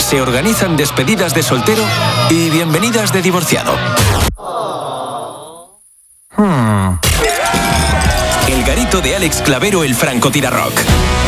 Se organizan despedidas de soltero y bienvenidas de divorciado. El garito de Alex Clavero, el francotirarrock.